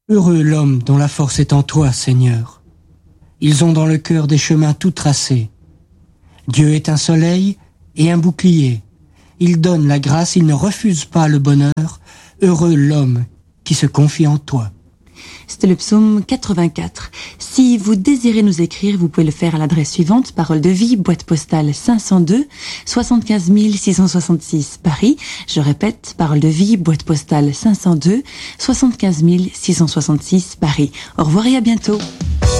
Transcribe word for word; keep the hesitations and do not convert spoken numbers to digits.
Heureux l'homme dont la force est en toi, Seigneur. Ils ont dans le cœur des chemins tout tracés. Dieu est un soleil et un bouclier. Il donne la grâce, il ne refuse pas le bonheur. Heureux l'homme qui se confie en toi. C'était le psaume quatre-vingt-quatre. Si vous désirez nous écrire, vous pouvez le faire à l'adresse suivante: Parole de vie, boîte postale cinq cent deux, soixante-quinze mille six cent soixante-six, Paris. Je répète, Parole de vie, boîte postale cinq cent deux, soixante-quinze mille six cent soixante-six, Paris. Au revoir et à bientôt.